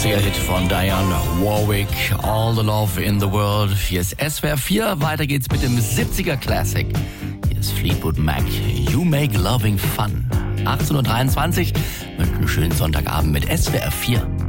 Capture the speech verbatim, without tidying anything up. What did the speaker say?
neunziger-Hit von Dionne Warwick, All the Love in the World. Hier ist S W R vier, weiter geht's mit dem siebziger-Classic. Hier ist Fleetwood Mac, You Make Loving Fun. achtzehn Uhr dreiundzwanzig mit einem schönen Sonntagabend mit S W R vier.